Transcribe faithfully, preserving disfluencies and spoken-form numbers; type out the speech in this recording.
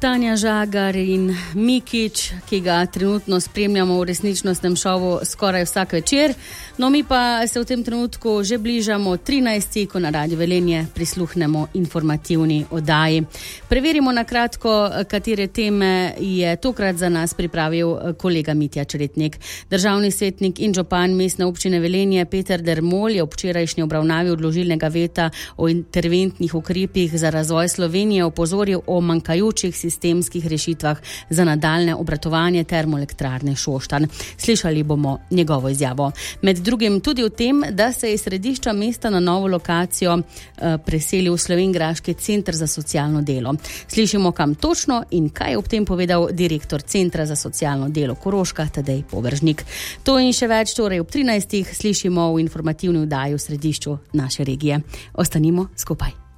Tanja Žagar in Mikić, ki ga trenutno spremljamo v resničnostnem šovu skoraj vsak večer. No, mi pa se v tem trenutku že bližamo trinajsti, ko na Radiu Velenje prisluhnemo informativni oddaji. Preverimo na kratko, katere teme je tokrat za nas pripravil kolega Mitja Čretnik. Državni svetnik in župan Mestne občine Velenje Peter Dermol je ob včerajšnji obravnavi odložilnega veta o interventnih ukrepih za razvoj Slovenije opozoril o manjkajočih sistemskih rešitvah za nadaljne obratovanje termoelektrarne Šoštanj. Slišali bomo njegovo izjavo. Med drugim tudi o tem, da se je iz središča mesta na novo lokacijo eh, preselil Slovenjgraški center za socialno delo. Slišimo, kam točno in kaj je ob tem povedal direktor Centra za socialno delo Koroška Tadej Povržnik. To in še več torej ob trinajstih slišimo v informativni oddaji v središču naše regije. Ostanimo skupaj.